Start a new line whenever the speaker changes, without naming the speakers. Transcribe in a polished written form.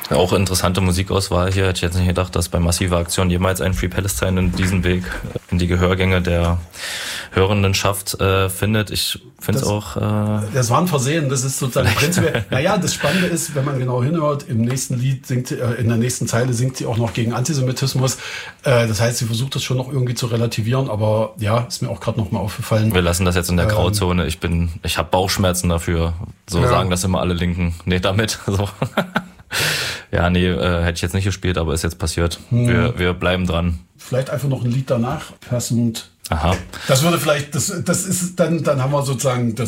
Auch interessante Musikauswahl hier. Hätte ich jetzt nicht gedacht, dass bei Massive Aktion jemals ein Free Palestine in diesen Weg in die Gehörgänge der Hörendenschaft findet. Ich finde es auch...
Das war ein Versehen, das ist sozusagen prinzipiell... Naja, das Spannende ist, wenn man genau hinhört, im nächsten Lied singt in der nächsten Zeile singt sie auch noch gegen Antisemitismus. Das heißt, sie versucht das schon noch irgendwie zu relativieren, aber ja, ist mir auch gerade noch mal aufgefallen.
Wir lassen das jetzt in der Grauzone. Ich habe Bauchschmerzen dafür. So sagen das immer alle Linken. Nee, damit. So. Ja, nee, hätte ich jetzt nicht gespielt, aber ist jetzt passiert. Wir bleiben dran.
Vielleicht einfach noch ein Lied danach passend.
Aha.
Das würde vielleicht, das ist dann haben wir sozusagen das